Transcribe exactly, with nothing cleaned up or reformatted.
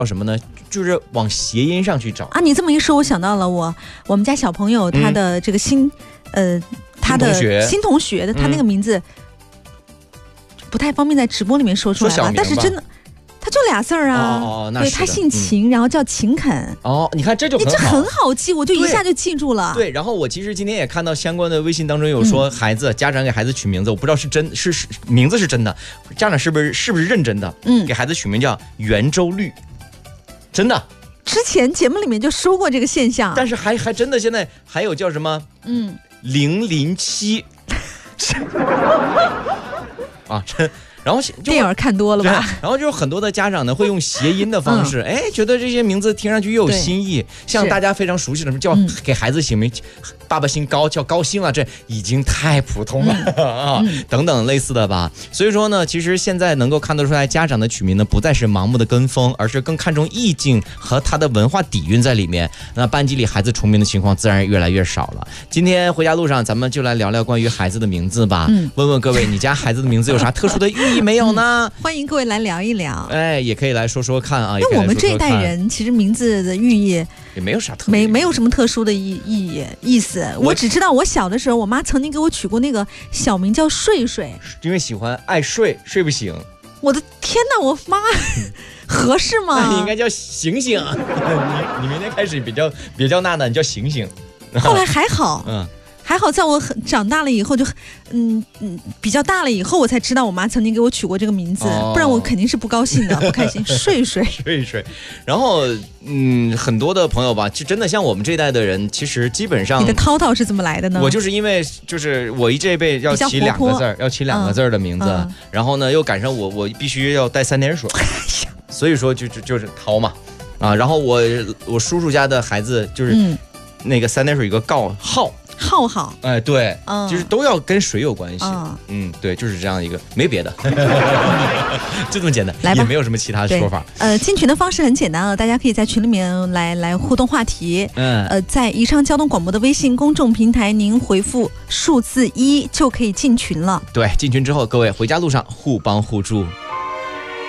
什么呢？就是往谐音上去找啊。你这么一说，我想到了我我们家小朋友他的这个新、嗯、呃他的新同学的他那个名字、嗯、不太方便在直播里面说出来了，但是真的。他就俩字儿啊， 哦哦那对他姓秦、嗯，然后叫秦肯。 哦，你看这就很好， 这很好记，我就一下就记住了。 对，然后我其实今天也看到相关的微信当中有说，孩子、嗯、家长给孩子取名字，我不知道是真是是名字是真的，家长是不是是不是认真的？嗯，给孩子取名叫圆周率，真的。 之前节目里面就说过这个现象， 但是还还真的现在还有叫什么？嗯，零零七，啊，真。然后电影看多了吧？ 然后就有很多的家长呢会用谐音的方式，哎、嗯，觉得这些名字听上去又有新意，像大家非常熟悉的什么叫给孩子起名，爸爸姓高叫高兴了，这已经太普通了、嗯、啊、嗯，等等类似的吧。所以说呢，其实现在能够看得出来，家长的取名呢不再是盲目的跟风，而是更看重意境和他的文化底蕴在里面。那班级里孩子重名的情况自然越来越少了。今天回家路上，咱们就来聊聊关于孩子的名字吧。嗯，问问各位，你家孩子的名字有啥特殊的寓意没有呢？ 嗯、欢迎各位来聊一聊。 哎，也可以来说说看啊。 因为我们这一代人其实名字的寓意也没有啥特没没有什么特殊的意意意思。我, 我只知道我小的时候，我妈曾经给我取过那个小名叫睡睡， 因为喜欢爱睡，睡不醒。 我的天哪，我妈合适吗？ 那你应该叫醒醒。你你明天开始别叫别叫娜娜，你叫醒醒。 后来还好，嗯。还好，在我很长大了以后就，嗯嗯，比较大了以后，我才知道我妈曾经给我取过这个名字，哦、不然我肯定是不高兴的，不开心。睡睡睡睡，然后嗯，很多的朋友吧，就真的像我们这一代的人，其实基本上你的涛涛是怎么来的呢？ 我就是因为就是我一这一辈要起两个字儿，要起两个字儿的名字、嗯嗯，然后呢又赶上我我必须要带三点水，所以说就就就是涛嘛，啊，然后我我叔叔家的孩子就是、嗯、那个三点水有个告浩。 浩浩， 哎，对、嗯，就是都要跟水有关系。嗯，嗯对，就是这样一个，没别的，就这么简单，来吧，也没有什么其他说法。 呃，进群的方式很简单啊，大家可以在群里面来来互动话题。嗯，呃，在宜昌交通广播的微信公众平台，您回复数字一就可以进群了。 对，进群之后，各位回家路上互帮互助。